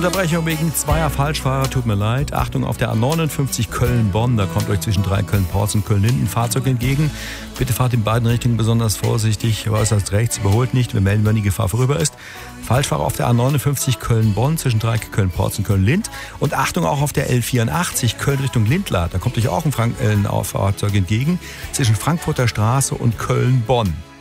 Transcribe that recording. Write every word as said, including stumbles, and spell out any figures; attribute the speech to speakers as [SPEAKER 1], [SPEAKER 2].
[SPEAKER 1] Unterbrechung wegen zweier Falschfahrer, tut mir leid. Achtung, auf der A neunundfünfzig Köln-Bonn, da kommt euch zwischen drei Köln-Porz und Köln-Linden ein Fahrzeug entgegen. Bitte fahrt in beiden Richtungen besonders vorsichtig, äußerst rechts, überholt nicht, wir melden, wenn die Gefahr vorüber ist. Falschfahrer auf der A neunundfünfzig Köln-Bonn zwischen Dreieck Köln-Porz und Köln-Lind. Und Achtung auch auf der L vierundachtzig Köln Richtung Lindlar, da kommt euch auch ein, Frank- äh, ein Fahrzeug entgegen zwischen Frankfurter Straße und Köln-Bonn.